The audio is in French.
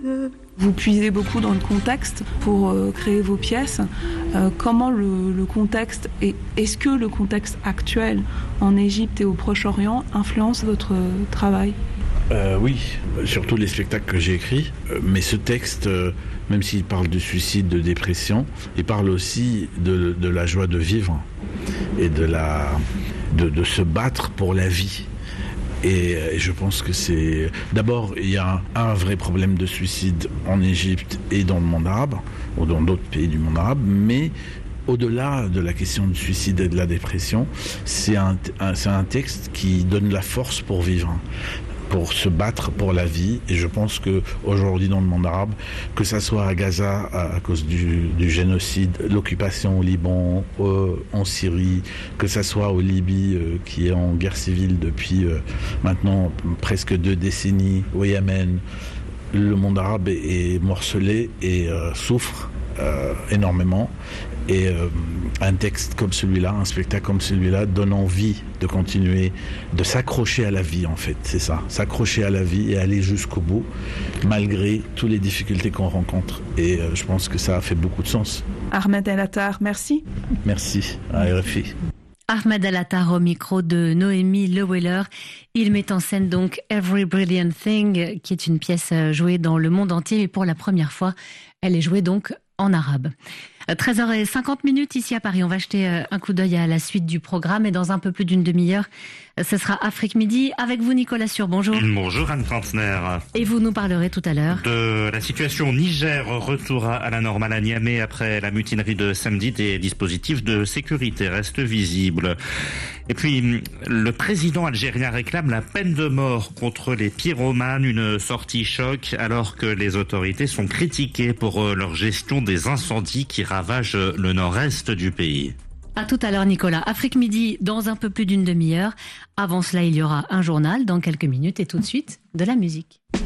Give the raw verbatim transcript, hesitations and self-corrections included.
Vous puisez beaucoup dans le contexte pour euh, créer vos pièces. Euh, comment le, le contexte et est-ce que le contexte actuel en Égypte et au Proche-Orient influence votre travail ? Euh, oui, surtout les spectacles que j'ai écrits. Euh, mais ce texte, euh, même s'il parle de suicide, de dépression, il parle aussi de, de la joie de vivre et de, la, de, de se battre pour la vie. Et, et je pense que c'est... D'abord, il y a un, un vrai problème de suicide en Égypte et dans le monde arabe, ou dans d'autres pays du monde arabe, mais au-delà de la question du suicide et de la dépression, c'est un, un, c'est un texte qui donne la force pour vivre, pour se battre pour la vie. Et je pense qu'aujourd'hui dans le monde arabe, que ça soit à Gaza à, à cause du, du génocide, l'occupation au Liban, euh, en Syrie, que ça soit au Libye euh, qui est en guerre civile depuis euh, maintenant presque deux décennies, au Yémen, le monde arabe est, est morcelé et euh, souffre euh, énormément. Et euh, un texte comme celui-là, un spectacle comme celui-là donne envie de continuer, de s'accrocher à la vie en fait, c'est ça, s'accrocher à la vie et aller jusqu'au bout, malgré toutes les difficultés qu'on rencontre. Et euh, je pense que ça a fait beaucoup de sens. Ahmed El-Attar, merci. Merci à R F I. Ahmed El-Attar au micro de Noémie Leweller. Il met en scène donc Every Brilliant Thing, qui est une pièce jouée dans le monde entier, mais pour la première fois, elle est jouée donc en arabe. treize heures cinquante minutes ici à Paris. On va jeter un coup d'œil à la suite du programme et dans un peu plus d'une demi-heure, ce sera Afrique Midi avec vous Nicolas Sur. Bonjour. Bonjour Anne Kantner. Et vous nous parlerez tout à l'heure de la situation au Niger, retour à la normale à Niamey après la mutinerie de samedi. Des dispositifs de sécurité restent visibles. Et puis, le président algérien réclame la peine de mort contre les pyromanes, une sortie choc alors que les autorités sont critiquées pour leur gestion des incendies qui ravagent le nord-est du pays. À tout à l'heure Nicolas. Afrique Midi dans un peu plus d'une demi-heure. Avant cela, il y aura un journal dans quelques minutes et tout de suite de la musique.